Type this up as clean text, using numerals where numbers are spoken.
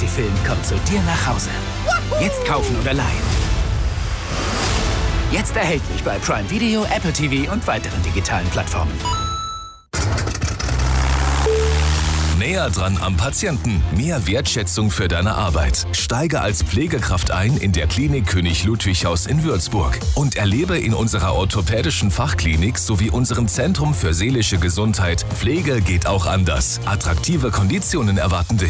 Fantasy-Film kommt zu dir nach Hause. Jetzt kaufen oder leihen. Jetzt erhältlich bei Prime Video, Apple TV und weiteren digitalen Plattformen. Näher dran am Patienten. Mehr Wertschätzung für deine Arbeit. Steige als Pflegekraft ein in der Klinik König Ludwig-Haus in Würzburg und erlebe in unserer orthopädischen Fachklinik sowie unserem Zentrum für seelische Gesundheit Pflege geht auch anders. Attraktive Konditionen erwarten dich.